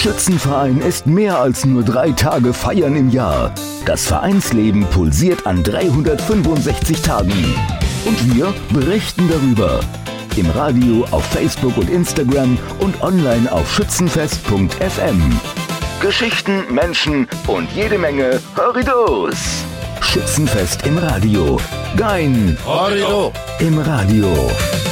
Schützenverein ist mehr als nur 3 Tage Feiern im Jahr. Das Vereinsleben pulsiert an 365 Tagen. Und wir berichten darüber. Im Radio, auf Facebook und Instagram und online auf schützenfest.fm. Geschichten, Menschen und jede Menge Horridos. Schützenfest im Radio. Gein. Horrido. Im Radio.